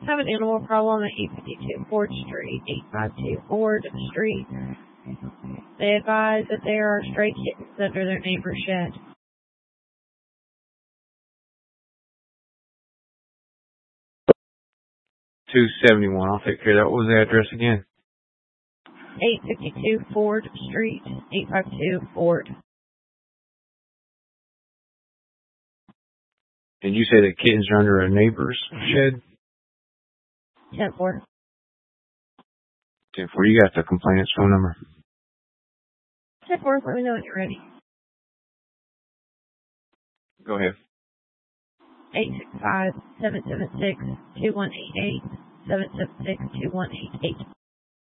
Have an animal problem at 852 Ford Street, 852 Ford Street. They advise that there are stray kittens under their neighbor's shed. $271. I'll take care of that. What was the address again? 852 Ford Street, 852 Ford. And you say the kittens are under a neighbor's shed? 10-4. 10-4. You got the complainant's phone number? 10-4, let me know when you're ready. Go ahead. 865-776-2188, 776-2188.